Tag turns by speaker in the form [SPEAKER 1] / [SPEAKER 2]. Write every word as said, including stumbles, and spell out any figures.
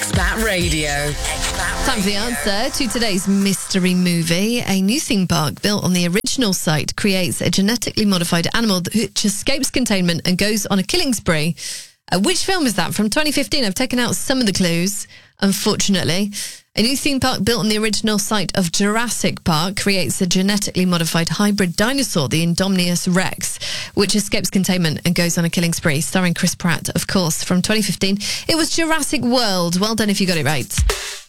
[SPEAKER 1] Expat Radio. Expat
[SPEAKER 2] Time for the answer to today's mystery movie. A new theme park built on the original site creates a genetically modified animal which escapes containment and goes on a killing spree. Uh, which film is that? From twenty fifteen. I've taken out some of the clues, unfortunately. A new theme park built on the original site of Jurassic Park creates a genetically modified hybrid dinosaur, the Indominus Rex, which escapes containment and goes on a killing spree. Starring Chris Pratt, of course, from twenty fifteen. It was Jurassic World. Well done if you got it right.